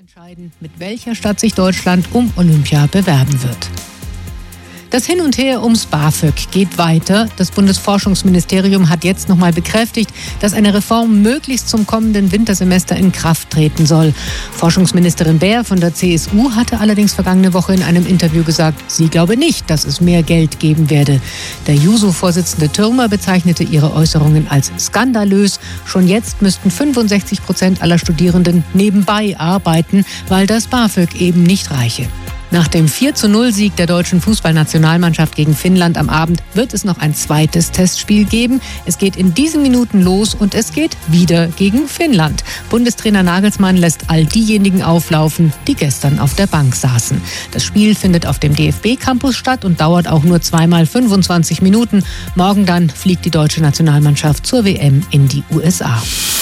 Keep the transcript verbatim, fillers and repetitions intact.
entscheiden, mit welcher Stadt sich Deutschland um Olympia bewerben wird. Das Hin und Her ums BAföG geht weiter. Das Bundesforschungsministerium hat jetzt nochmal bekräftigt, dass eine Reform möglichst zum kommenden Wintersemester in Kraft treten soll. Forschungsministerin Baer von der C S U hatte allerdings vergangene Woche in einem Interview gesagt, sie glaube nicht, dass es mehr Geld geben werde. Der Juso-Vorsitzende Thürmer bezeichnete ihre Äußerungen als skandalös. Schon jetzt müssten fünfundsechzig Prozent aller Studierenden nebenbei arbeiten, weil das BAföG eben nicht reiche. Nach dem vier zu null Sieg der deutschen Fußballnationalmannschaft gegen Finnland am Abend wird es noch ein zweites Testspiel geben. Es geht in diesen Minuten los und es geht wieder gegen Finnland. Bundestrainer Nagelsmann lässt all diejenigen auflaufen, die gestern auf der Bank saßen. Das Spiel findet auf dem D F B-Campus statt und dauert auch nur zweimal fünfundzwanzig Minuten. Morgen dann fliegt die deutsche Nationalmannschaft zur W M in die U S A.